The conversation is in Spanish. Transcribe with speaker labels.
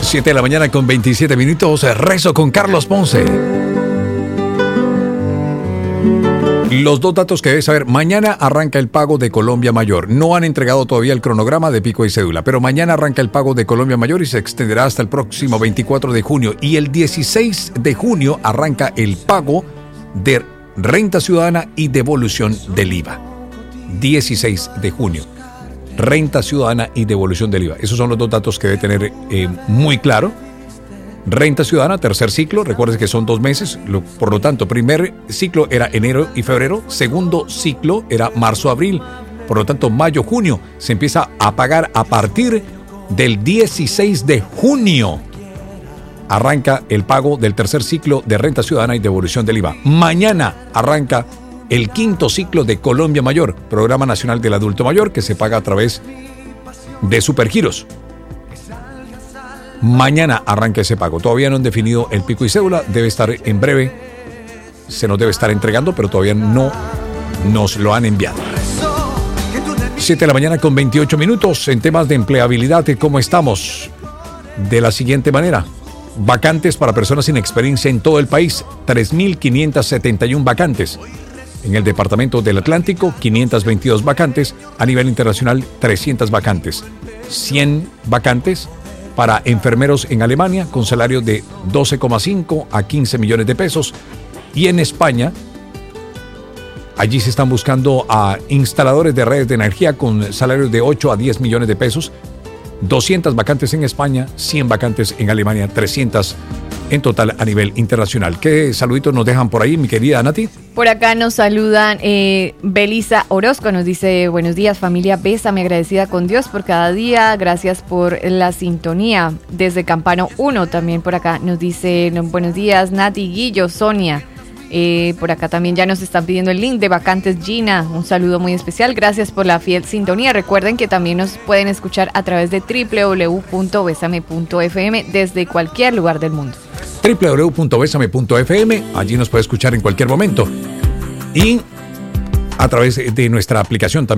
Speaker 1: 7 de la mañana con 27 minutos. Rezo con Carlos Ponce. Los dos datos que debes saber. Mañana arranca el pago de Colombia Mayor. No han entregado todavía el cronograma de pico y cédula, pero mañana arranca el pago de Colombia Mayor y se extenderá hasta el próximo 24 de junio. Y el 16 de junio arranca el pago de renta ciudadana y devolución del IVA. 16 de junio. Renta ciudadana y devolución del IVA. Esos son los dos datos que debe tener muy claro. Renta ciudadana, tercer ciclo, recuerden que son 2 meses, por lo tanto, primer ciclo era enero y febrero, segundo ciclo era marzo-abril, por lo tanto, mayo-junio, se empieza a pagar a partir del 16 de junio. Arranca el pago del tercer ciclo de renta ciudadana y devolución del IVA. Mañana arranca el quinto ciclo de Colombia Mayor, Programa Nacional del Adulto Mayor, que se paga a través de Supergiros. Mañana arranca ese pago. Todavía no han definido el pico y cédula. Debe estar en breve. Se nos debe estar entregando, pero todavía no nos lo han enviado. 7 de la mañana con 28 minutos. En temas de empleabilidad, ¿cómo estamos? De la siguiente manera. Vacantes para personas sin experiencia en todo el país. 3.571 vacantes. En el departamento del Atlántico, 522 vacantes. A nivel internacional, 300 vacantes. 100 vacantes para enfermeros en Alemania con salarios de 12,5 a 15 millones de pesos. Y en España, allí se están buscando a instaladores de redes de energía con salarios de 8 a 10 millones de pesos. 200 vacantes en España, 100 vacantes en Alemania, 300 en total a nivel internacional. ¿Qué saluditos nos dejan por ahí, mi querida Nati?
Speaker 2: Por acá nos saludan Belisa Orozco, nos dice: buenos días familia, bésame, agradecida con Dios por cada día, gracias por la sintonía. Desde Campano 1 también por acá nos dice: buenos días Nati, Guillo, Sonia. Por acá también ya nos están pidiendo el link de vacantes. Gina, un saludo muy especial, gracias por la fiel sintonía. Recuerden que también nos pueden escuchar a través de www.besame.fm desde cualquier lugar del mundo.
Speaker 1: www.besame.fm, allí nos puede escuchar en cualquier momento y a través de nuestra aplicación también.